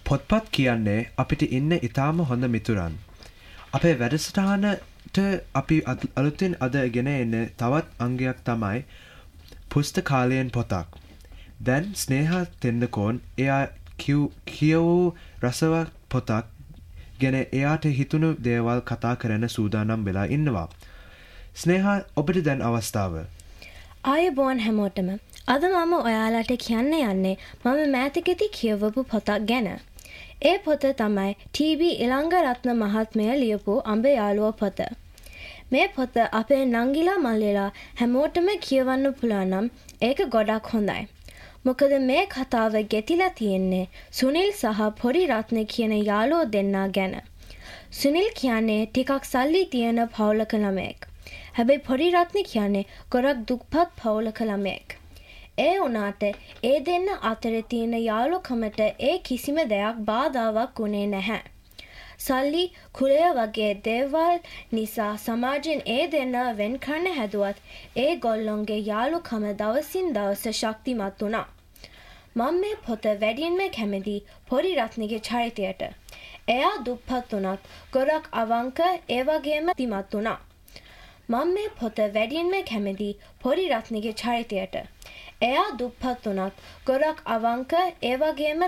පොත්පත් කියන්නේ අපිට ඉන්න ඉතාම හොඳ මිතුරන්. අපේ වැඩසටහනට අපි අලුතින් අද ගෙන එන තවත් අංගයක් තමයි පුස්තකාලයෙන් පොතක්. දැන් ස්නේහා තෙන්නකෝන් එයා කියවූ රසවත් පොතක් ගැන එයාට හිතුණු දේවල් කතා කරන සූදානම් වෙලා ඉන්නවා. ස්නේහා ඔබට දැන් අවස්ථාව. ආයුබෝවන් හැමෝටම. අද මම ඔයාලට කියන්න යන්නේ මම මෑතකදී කියවපු පොතක් ගැන. ඒ පොත තමයි ටී.බී. ඉලංගරත්න මහත්මයා ලියපු අඹේ යාළුවා පොත. මේ පොත අපේ නංගිලා මල්ලිලා හැමෝටම කියවන්න පුළුවන් නම් ඒක ගොඩක් හොඳයි. මොකද මේ කතාව ගෙතිලා තියෙන්නේ සුනිල් සහ පොඩි රත්න කියන යාළුවෝ දෙන්නා ගැන. සුනිල් කියන්නේ ටිකක් සල්ලි තියෙන පවුලක ළමයෙක්. හැබැයි පොඩි රත්න කියන්නේ ගොඩක් දුක්පත් පවුලක ළමයෙක්. ඒ වුණාට ඒ දෙන්න අතර තියෙන යාළුකමට ඒ කිසිම දෙයක් බාධාවක් වුණේ නැහැ. සල්ලි කුලය වගේ දේවල් නිසා සමාජයෙන් ඒ දෙන්න වෙන් කරන්න හැදුවත් ඒ ගොල්ලොන්ගේ යාළුකම දවසින් දවස ශක්තිමත් වුණා. මම මේ පොත වැඩියෙන්ම කැමති පොඩි රත්නගේ චරිතයට. එයා දුප්පත් වුණත් ගොඩක් අවංක ඒ වගේම තිමත් වුණා. මම මේ පොත වැඩියෙන්ම කැමති පොඩි රත්නගේ චරිතයට. එයා දුප්පත් වුණත් ගොඩක් අවංක ඒ වගේම